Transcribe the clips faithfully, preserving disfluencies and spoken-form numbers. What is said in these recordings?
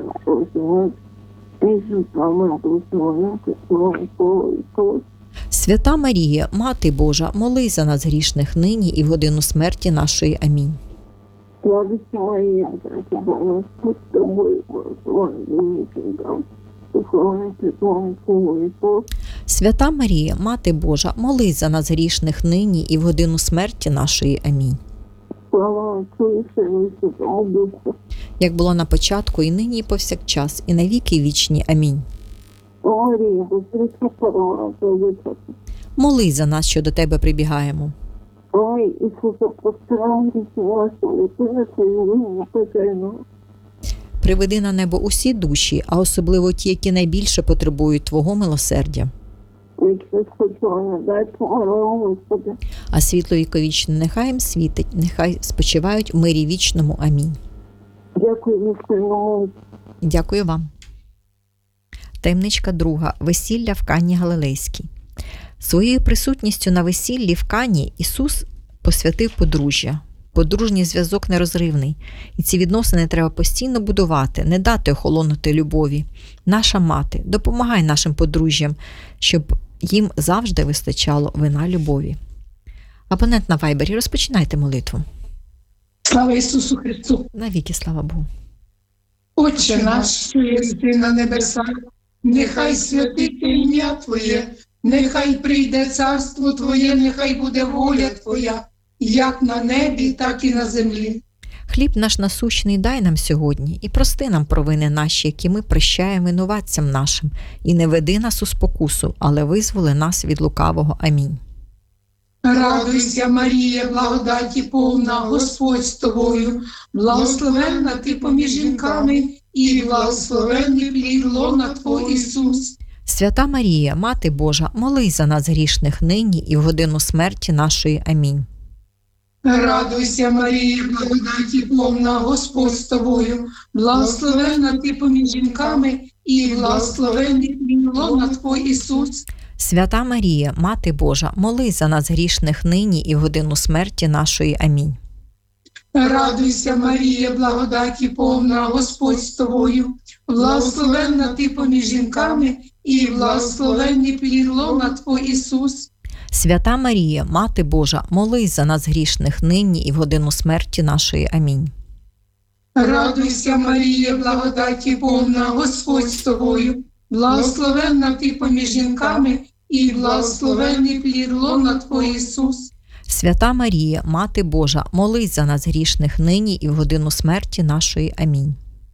Свята Марія, Мати Божа, молись за нас грішних нині і в годину смерті нашої. Амінь. Радуйся, Марія, Господь з тобою, благословенна жінка, Духовна Святого Твого. Свята Марія, Мати Божа, молись за нас грішних нині і в годину смерті нашої. Амінь. Слава Отцю і Сину і Святому Духу. Як було на початку, і нині, і повсякчас, і на віки вічні. Амінь. О, Марія, безрідка порога, провидця. Молись за нас, що до тебе прибігаємо. Ой, Ісусе, простирай гріхи наші, лети на свою вину пекельну. Приведи на небо усі душі, а особливо ті, які найбільше потребують Твого милосердя. Вічне спочивання, дай помилуй, Господи. А світло віковічне нехай їм світить, нехай спочивають в мирі вічному. Амінь. Дякую за спільну. Дякую вам. Таємничка друга. Весілля в Кані Галилейській. Своєю присутністю на весіллі в Кані Ісус посвятив подружжя. Подружній зв'язок нерозривний. І ці відносини треба постійно будувати, не дати охолонути любові. Наша мати, допомагай нашим подружжям, щоб їм завжди вистачало вина любові. Абонент на Вайбері, розпочинайте молитву. Слава Ісусу Христу! Навіки слава Богу. Отче наш, що єси на небесах, нехай святиться ім'я Твоє, нехай прийде царство Твоє, нехай буде воля Твоя, як на небі, так і на землі. Хліб наш насущний дай нам сьогодні, і прости нам провини наші, які ми прощаємо винуватцям нашим, і не веди нас у спокусу, але визволи нас від лукавого. Амінь. Радуйся, Марія, благодаті повна, Господь з тобою, благословенна ти поміж жінками, і благословенний плід лона Твого Ісус. Свята Марія, Мати Божа, молись за нас грішних нині і в годину смерті нашої. Амінь. Радуйся, Марія, благодаті повна, Господь з тобою, благословенна ти поміж жінками, і благословенний плід лона Твого Ісус. Свята Марія, Мати Божа, молись за нас грішних нині і в годину смерті нашої. Амінь. Радуйся, Марія, благодаті повна, Господь з тобою, благословенна ти поміж жінками, і благословенний плід лона Твого Ісус. Свята Марія, Мати Божа, молись за нас грішних нині і в годину смерті нашої. Амінь. Радуйся, Марія, благодаті повна, Господь з тобою, благословенна ти поміж жінками, і благословенний плід лона Твого Ісус. Свята Марія, Мати Божа, молись за нас грішних нині і в годину смерті нашої. Амінь.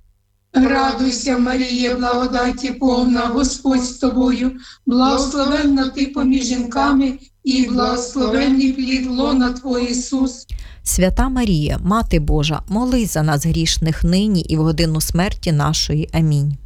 Радуйся, Марія, благодаті повна, Господь з тобою, благословенна ти поміж жінками, і благословенний плід лона Твого Ісус. Свята Марія, Мати Божа, молись за нас грішних нині і в годину смерті нашої. Амінь.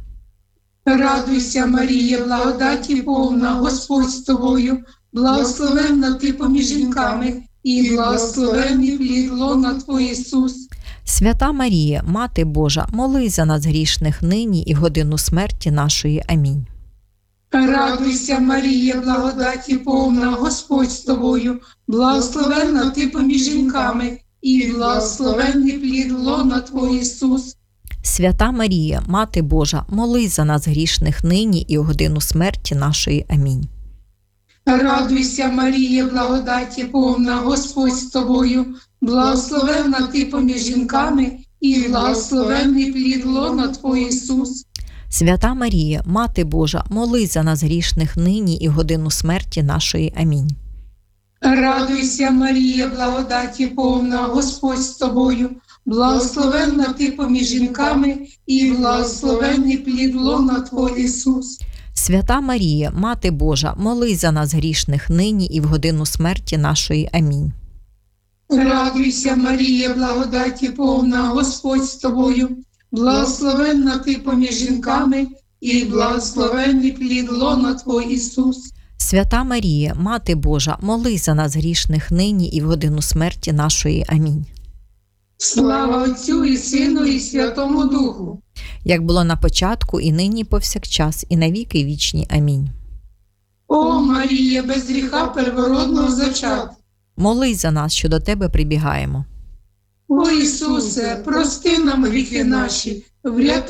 Радуйся, Марія, благодаті повна, Господь з тобою, благословенна ти поміж жінками, і благословенний плід лона Твого Ісус. Свята Марія, Мати Божа, молись за нас грішних нині і в годину смерті нашої. Амінь. Радуйся, Марія, благодаті повна, Господь з тобою, благословенна ти поміж жінками, і благословенний плід лона Твого Ісус. Свята Марія, Мати Божа, молись за нас грішних нині і в годину смерті нашої. Амінь. Радуйся, Марія, благодаті повна, Господь з тобою, благословенна ти поміж жінками, і благословенний плід лона Твого Ісус. Свята Марія, Мати Божа, молись за нас грішних нині і в годину смерті нашої. Амінь. Радуйся, Марія, благодаті повна, Господь з тобою, благословенна ти поміж жінками, і благословенний плід лона Твого Ісус. Свята Марія, Мати Божа, молись за нас грішних нині і в годину смерті нашої. Амінь. Радуйся, Марія, благодаті повна, Господь з тобою, благословенна ти поміж жінками, і благословенний плід лона Твого Ісус. Свята Марія, Мати Божа, молись за нас грішних нині і в годину смерті нашої. Амінь. Слава Отцю і Сину і Святому Духу. Як було на початку, і нині, і повсякчас, і на віки вічні. Амінь. О, Марія, без гріха первородного зачата, молись за нас, що до тебе прибігаємо. О Ісусе, прости нам гріхи наші, врятуй